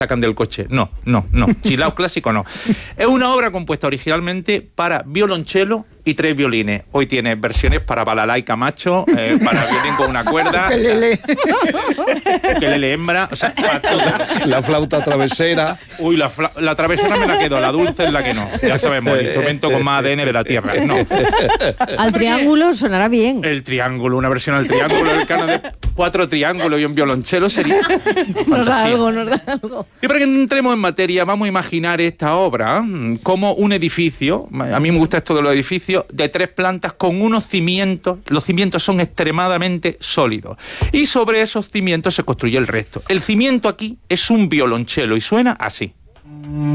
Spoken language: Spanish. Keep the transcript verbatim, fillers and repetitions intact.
sacan del coche. No, no, no. Chilao clásico no. Es una obra compuesta originalmente para violonchelo y tres violines. Hoy tiene versiones para balalaika macho, eh, para violín con una cuerda, Ukelele. ukelele hembra, o sea, para todo. La flauta travesera. Uy, la, fla- la travesera me la quedo, la dulce es la que no. Ya sabemos, el instrumento con más A D N de la Tierra. No. Al triángulo sonará bien. El triángulo, una versión al triángulo, el canon de cuatro triángulos y un violonchelo sería Nos da fantasía. algo, nos da algo. Y para que entremos en materia, vamos a imaginar esta obra mm, como un edificio, a mí me gusta esto de los edificios, de tres plantas con unos cimientos, los cimientos son extremadamente sólidos, y sobre esos cimientos se construye el resto. El cimiento aquí es un violonchelo y suena así.